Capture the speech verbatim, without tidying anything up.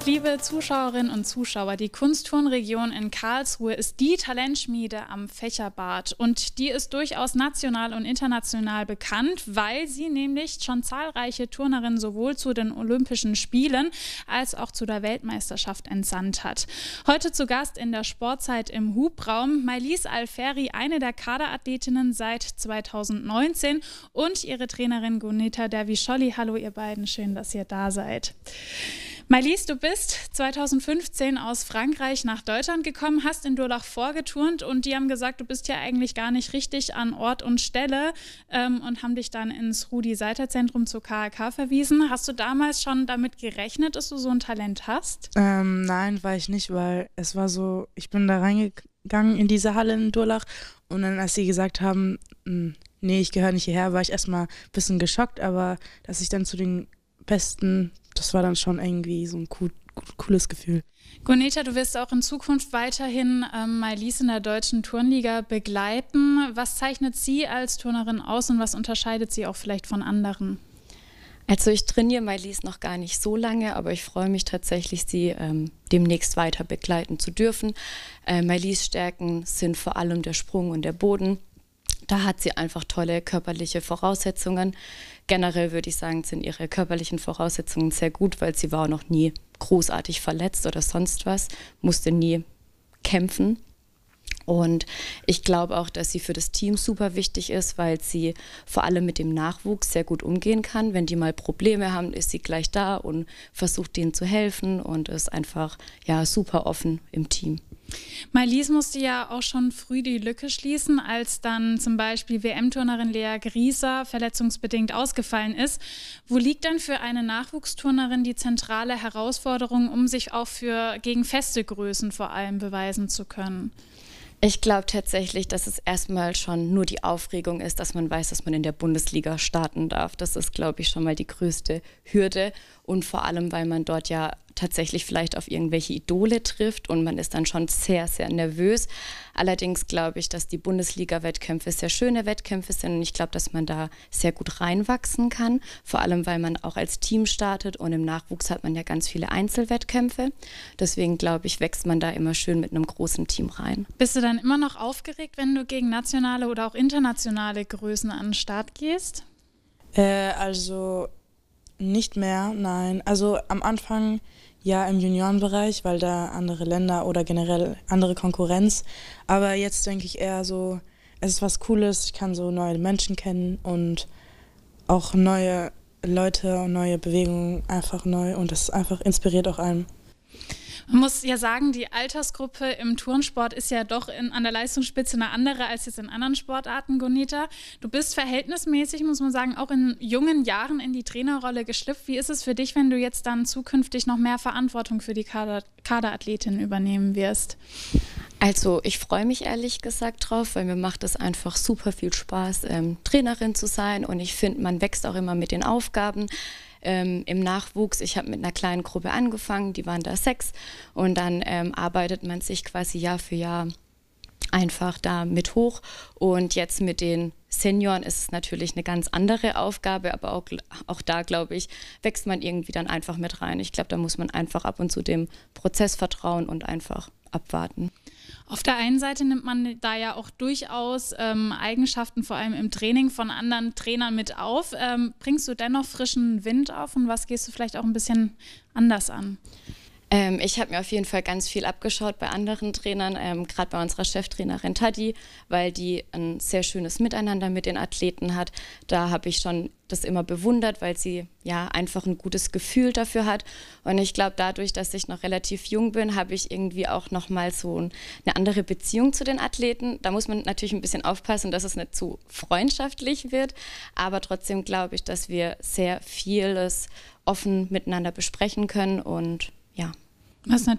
Liebe Zuschauerinnen und Zuschauer, die Kunstturnregion in Karlsruhe ist die Talentschmiede am Fächerbad und die ist durchaus national und international bekannt, weil sie nämlich schon zahlreiche Turnerinnen sowohl zu den Olympischen Spielen als auch zu der Weltmeisterschaft entsandt hat. Heute zu Gast in der Sportzeit im Hubraum Maïlys Alferi, eine der Kaderathletinnen seit zweitausendneunzehn und ihre Trainerin Gunita Dervischolli. Hallo ihr beiden, schön, dass ihr da seid. Maïlys, du bist zweitausendfünfzehn aus Frankreich nach Deutschland gekommen, hast in Durlach vorgeturnt und die haben gesagt, du bist ja eigentlich gar nicht richtig an Ort und Stelle ähm, und haben dich dann ins Rudi-Seiter-Zentrum zur K H K verwiesen. Hast du damals schon damit gerechnet, dass du so ein Talent hast? Ähm, nein, war ich nicht, weil es war so, ich bin da reingegangen in diese Halle in Durlach und dann, als sie gesagt haben, nee, ich gehöre nicht hierher, war ich erstmal ein bisschen geschockt, aber dass ich dann zu den Besten, das war dann schon irgendwie so ein cool, cooles Gefühl. Gunita, du wirst auch in Zukunft weiterhin ähm, Maïlys in der deutschen Turnliga begleiten. Was zeichnet sie als Turnerin aus und was unterscheidet sie auch vielleicht von anderen? Also ich trainiere Maïlys noch gar nicht so lange, aber ich freue mich tatsächlich, sie ähm, demnächst weiter begleiten zu dürfen. Äh, Maïlys Stärken sind vor allem der Sprung und der Boden. Da hat sie einfach tolle körperliche Voraussetzungen. Generell würde ich sagen, sind ihre körperlichen Voraussetzungen sehr gut, weil sie war noch nie großartig verletzt oder sonst was, musste nie kämpfen. Und ich glaube auch, dass sie für das Team super wichtig ist, weil sie vor allem mit dem Nachwuchs sehr gut umgehen kann. Wenn die mal Probleme haben, ist sie gleich da und versucht denen zu helfen und ist einfach ja, super offen im Team. Maïlys musste ja auch schon früh die Lücke schließen, als dann zum Beispiel W M-Turnerin Lea Grieser verletzungsbedingt ausgefallen ist. Wo liegt denn für eine Nachwuchsturnerin die zentrale Herausforderung, um sich auch für gegen feste Größen vor allem beweisen zu können? Ich glaube tatsächlich, dass es erstmal schon nur die Aufregung ist, dass man weiß, dass man in der Bundesliga starten darf. Das ist, glaube ich, schon mal die größte Hürde und vor allem, weil man dort ja tatsächlich vielleicht auf irgendwelche Idole trifft und man ist dann schon sehr, sehr nervös. Allerdings glaube ich, dass die Bundesliga-Wettkämpfe sehr schöne Wettkämpfe sind und ich glaube, dass man da sehr gut reinwachsen kann, vor allem, weil man auch als Team startet und im Nachwuchs hat man ja ganz viele Einzelwettkämpfe. Deswegen glaube ich, wächst man da immer schön mit einem großen Team rein. Bist du dann immer noch aufgeregt, wenn du gegen nationale oder auch internationale Größen an den Start gehst? Äh, also nicht mehr, nein. Also am Anfang ja im Juniorenbereich, weil da andere Länder oder generell andere Konkurrenz. Aber jetzt denke ich eher so, es ist was Cooles, ich kann so neue Menschen kennen und auch neue Leute und neue Bewegungen einfach neu und das einfach inspiriert auch einen. Man muss ja sagen, die Altersgruppe im Turnsport ist ja doch in, an der Leistungsspitze eine andere als jetzt in anderen Sportarten, Gunita. Du bist verhältnismäßig, muss man sagen, auch in jungen Jahren in die Trainerrolle geschlüpft. Wie ist es für dich, wenn du jetzt dann zukünftig noch mehr Verantwortung für die Kader, Kaderathletin übernehmen wirst? Also ich freue mich ehrlich gesagt drauf, weil mir macht es einfach super viel Spaß, ähm, Trainerin zu sein und ich finde, man wächst auch immer mit den Aufgaben. Ähm, im Nachwuchs, ich habe mit einer kleinen Gruppe angefangen, die waren da sechs und dann ähm, arbeitet man sich quasi Jahr für Jahr einfach da mit hoch und jetzt mit den Senioren ist es natürlich eine ganz andere Aufgabe, aber auch, auch da, glaube ich, wächst man irgendwie dann einfach mit rein. Ich glaube, da muss man einfach ab und zu dem Prozess vertrauen und einfach abwarten. Auf der einen Seite nimmt man da ja auch durchaus ähm, Eigenschaften, vor allem im Training, von anderen Trainern mit auf. Ähm, bringst du dennoch frischen Wind auf und was gehst du vielleicht auch ein bisschen anders an? Ähm, ich habe mir auf jeden Fall ganz viel abgeschaut bei anderen Trainern, ähm, gerade bei unserer Cheftrainerin Tadi, weil die ein sehr schönes Miteinander mit den Athleten hat. Da habe ich schon das immer bewundert, weil sie ja einfach ein gutes Gefühl dafür hat. Und ich glaube, dadurch, dass ich noch relativ jung bin, habe ich irgendwie auch nochmal so eine andere Beziehung zu den Athleten. Da muss man natürlich ein bisschen aufpassen, dass es nicht zu freundschaftlich wird. Aber trotzdem glaube ich, dass wir sehr vieles offen miteinander besprechen können und ja. Was